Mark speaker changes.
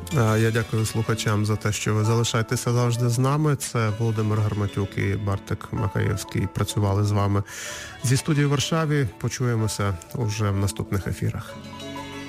Speaker 1: Я дякую слухачам за те, що ви залишаєтеся завжди з нами. Це Володимир Гарматюк і Бартик Макаєвський працювали з вами зі студії в Варшаві. Почуємося уже в наступних ефірах.